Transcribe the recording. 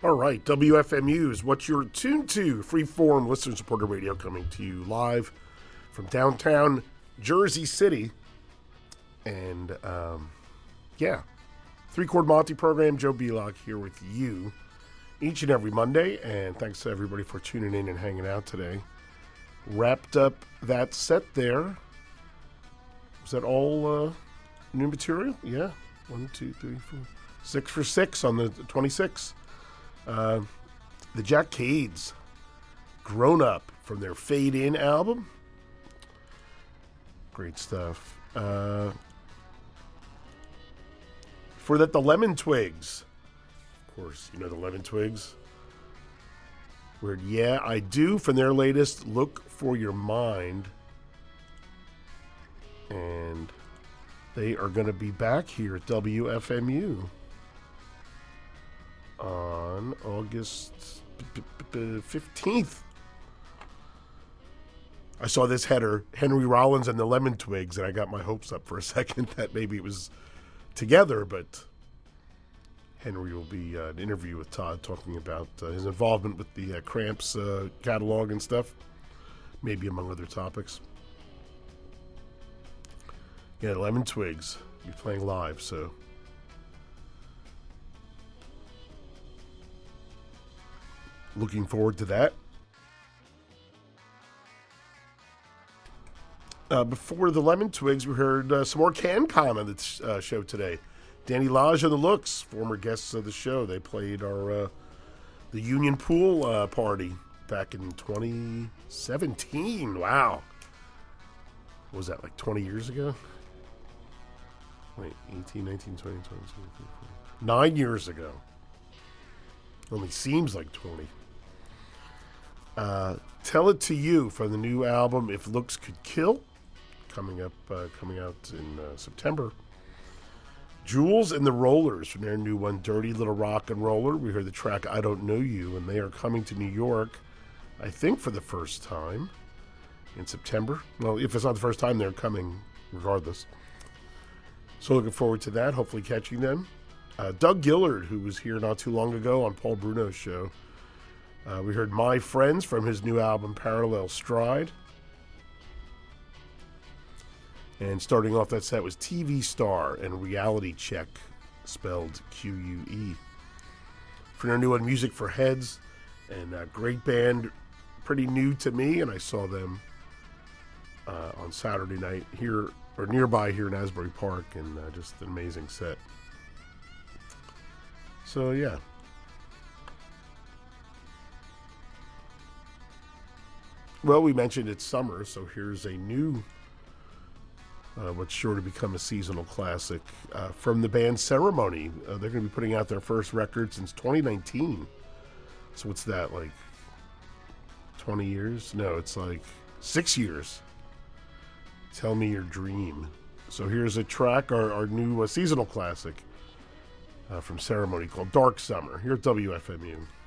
All right, WFMU is what you're tuned to. Freeform listener-supported radio coming to you live from downtown Jersey City. And, Three-Chord Monty program, Joe Belock here with you each and every Monday. And thanks to everybody for tuning in and hanging out today. Wrapped up that set there. Was that all new material? Yeah. 1, 2, 3, 4. 6 for 6 on the 26th. The Jack Cades, Grown Up, from their Fade In album. Great stuff. For that, the Lemon Twigs. Of course, you know the Lemon Twigs. Weird, yeah, I do, from their latest Look for Your Mind. And they are going to be back here at WFMU on August 15th. I saw this header, Henry Rollins and the Lemon Twigs, and I got my hopes up for a second that maybe it was together, but Henry will be an interview with Todd talking about his involvement with the Cramps catalog and stuff, maybe among other topics. Yeah, Lemon Twigs be playing live, so looking forward to that. Before the Lemon Twigs, we heard some more CanCon on the show today. Danny Lodge and the Looks, former guests of the show. They played our the Union Pool party back in 2017. Wow. What was that, like 20 years ago? Wait, 18, 19, 20, 22, 23, 9 years ago. Only seems like 20. Tell It to You from the new album If Looks Could Kill, coming out in September. Jules and the Rollers from their new one, Dirty Little Rock and Roller. We heard the track I Don't Know You, and they are coming to New York, I think, for the first time in September. Well, if it's not the first time, they're coming regardless. So looking forward to that, hopefully catching them. Doug Gillard, who was here not too long ago on Paul Bruno's show. We heard My Friends from his new album, Parallel Stride. And starting off that set was TV Star and Reality Check, spelled Q-U-E. For their new one, Music for Heads, and a great band, pretty new to me, and I saw them on Saturday night here, or nearby here in Asbury Park, and just an amazing set. So, yeah. Well, we mentioned it's summer, so here's a new, what's sure to become a seasonal classic, from the band Ceremony. They're going to be putting out their first record since 2019. So what's that, like 20 years? No, it's like 6 years. Tell Me Your Dream. So here's a track, our new seasonal classic from Ceremony called Dark Summer, here at WFMU.